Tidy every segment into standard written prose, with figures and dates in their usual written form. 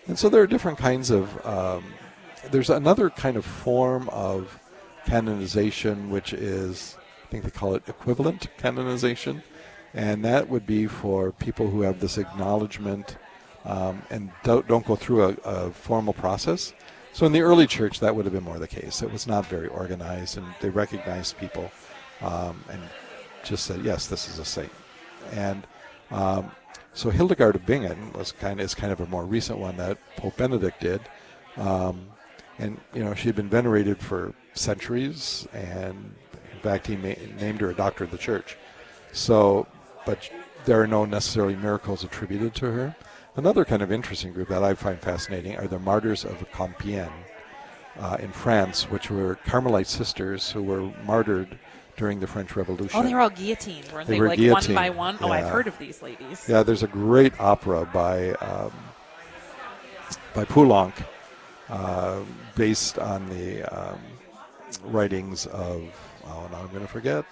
And so there are different kinds of, there's another kind of form of canonization, which is, I think they call it equivalent canonization. And that would be for people who have this acknowledgement and don't go through a formal process. So in the early church, that would have been more the case. It was not very organized, and they recognized people and just said, yes, this is a saint. And so Hildegard of Bingen is kind of a more recent one that Pope Benedict did. And, she had been venerated for centuries, and in fact, he named her a doctor of the church. So, but there are no necessarily miracles attributed to her. Another kind of interesting group that I find fascinating are the Martyrs of Compiègne in France, which were Carmelite sisters who were martyred during the French Revolution. Oh, they were all guillotined, weren't they? Were like guillotined. One by one? Yeah. Oh, I've heard of these ladies. Yeah, there's a great opera by Poulenc based on the writings of, now I'm going to forget.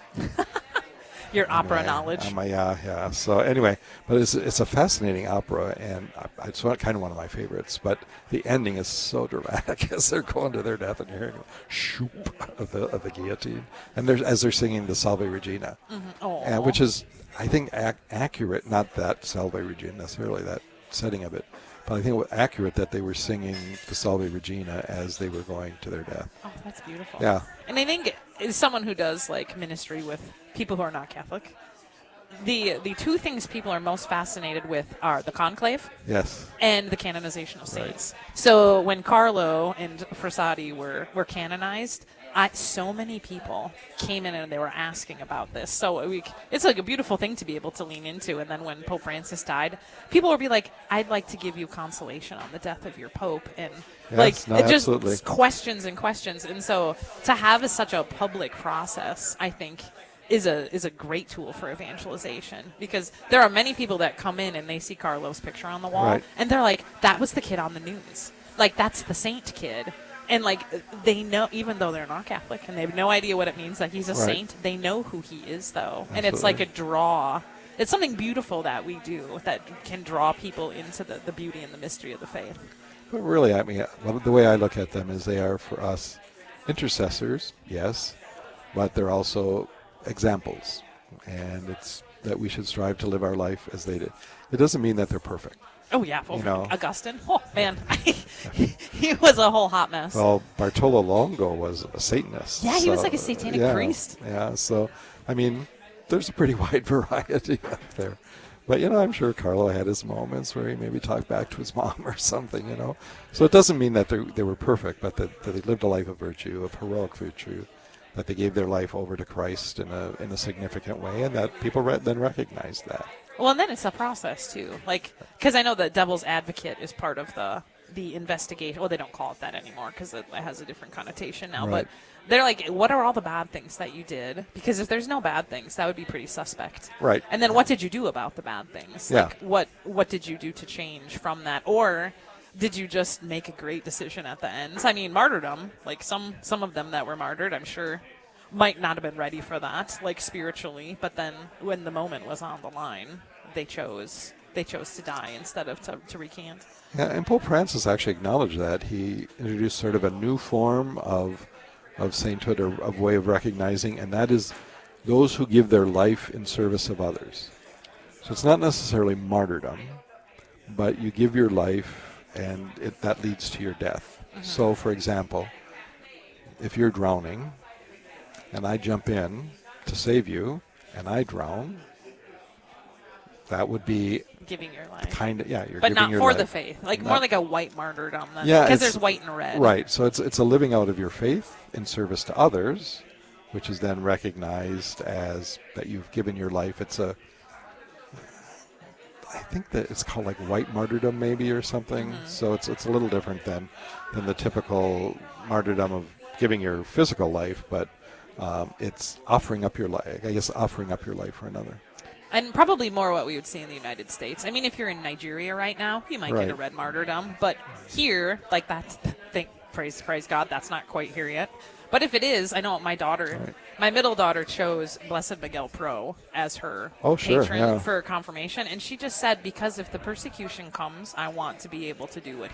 Your opera knowledge. Yeah. So anyway, but it's a fascinating opera, and it's kind of one of my favorites. But the ending is so dramatic as they're going to their death, and you're hearing shoop of the guillotine, and as they're singing the Salve Regina, which is, I think, accurate. Not that Salve Regina necessarily, that setting of it, but I think it was accurate that they were singing the Salve Regina as they were going to their death. Oh, that's beautiful. Yeah. And I think as someone who does like ministry with people who are not Catholic, the two things people are most fascinated with are the conclave, yes, and the canonization of saints. Right. So when Carlo and Frassati were canonized, so many people came in and they were asking about this. So it's like a beautiful thing to be able to lean into. And then when Pope Francis died, people would be like, I'd like to give you consolation on the death of your Pope. And just absolutely. questions and questions. And so to have such a public process, I think, is a great tool for evangelization, because there are many people that come in and they see Carlo's picture on the wall, right, and they're like, that was the kid on the news. Like, that's the saint kid. And, like, they know, even though they're not Catholic and they have no idea what it means that he's a saint, they know who he is, though. Absolutely. And it's like a draw. It's something beautiful that we do that can draw people into the beauty and the mystery of the faith. But really, I mean, the way I look at them is they are, for us, intercessors, yes, but they're also examples. And it's that we should strive to live our life as they did. It doesn't mean that they're perfect. Oh, yeah. Augustine. Oh, man. He was a whole hot mess. Well, Bartolo Longo was a Satanist. Yeah, he was like a satanic priest. Yeah, so, I mean, there's a pretty wide variety out there. But, I'm sure Carlo had his moments where he maybe talked back to his mom or something, So it doesn't mean that they were perfect, but that they lived a life of virtue, of heroic virtue, that they gave their life over to Christ in a significant way, and that people then recognized that. Well, and then it's a process, too. Like, because I know that Devil's Advocate is part of the investigation. Well, they don't call it that anymore because it has a different connotation now. Right. But they're like, what are all the bad things that you did? Because if there's no bad things, that would be pretty suspect. Right. And then what did you do about the bad things? Yeah. Like, what did you do to change from that? Or did you just make a great decision at the end? I mean, martyrdom, like some of them that were martyred, I'm sure, might not have been ready for that, like spiritually, but then when the moment was on the line, they chose to die instead of to recant. Yeah, and Pope Francis actually acknowledged that. He introduced sort of a new form of sainthood, or of way of recognizing, and that is those who give their life in service of others. So it's not necessarily martyrdom, but you give your life, and that leads to your death. Mm-hmm. So, for example, if you're drowning, and I jump in to save you, and I drown, that would be giving your life. You're but giving your life. But not for the faith. Like, more like a white martyrdom. Because there's white and red. Right. So it's a living out of your faith in service to others, which is then recognized as that you've given your life. I think that it's called like white martyrdom maybe or something. Mm-hmm. So it's a little different than the typical martyrdom of giving your physical life, but it's offering up your life. I guess offering up your life for another. And probably more what we would see in the United States. I mean, if you're in Nigeria right now, you might get a red martyrdom. But here, like that's, praise God, that's not quite here yet. But if it is, I know my daughter, my middle daughter chose Blessed Miguel Pro as her patron for confirmation. And she just said, because if the persecution comes, I want to be able to do what